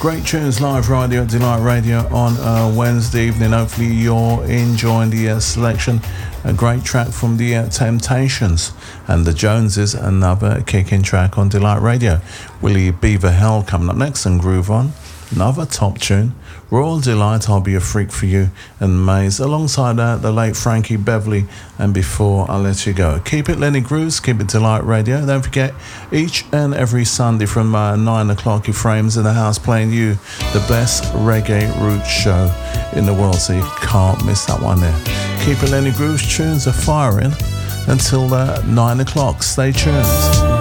Great tunes live radio at Delight Radio on a Wednesday evening. Hopefully you're enjoying the selection. A great track from the Temptations and the Joneses, another kicking track on Delight Radio. Willie Beaver Hell coming up next and Groove On. Another top tune. Royal Delight, I'll Be a Freak for You, and Maze, alongside the late Frankie Beverly, and Before I Let You Go. Keep it Lenny Grooves, keep it Delight Radio. Don't forget, each and every Sunday from 9 o'clock, your frames in the house playing you the best reggae roots show in the world, so you can't miss that one there. Keep it Lenny Grooves, tunes are firing until 9 o'clock. Stay tuned.